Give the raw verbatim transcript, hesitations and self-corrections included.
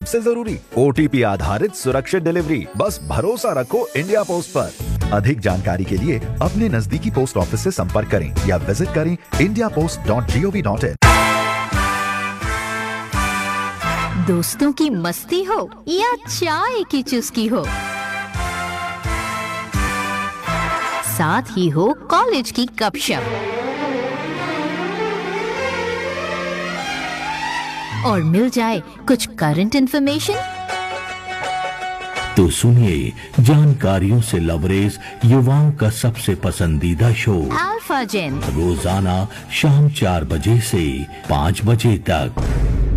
सबसे जरूरी ओटीपी आधारित सुरक्षित डिलीवरी। बस भरोसा रखो इंडिया पोस्ट पर। अधिक जानकारी के लिए अपने नजदीकी पोस्ट ऑफिस से संपर्क करें या विजिट करें India post dot G O V dot in. दोस्तों की मस्ती हो या चाय की चुस्की हो, साथ ही हो कॉलेज की गपशप और मिल जाए कुछ करंट इंफॉर्मेशन, तो सुनिए जानकारियों से लबरेज युवाओं का सबसे पसंदीदा शो अल्फा जेन, रोजाना शाम चार बजे से पाँच बजे तक।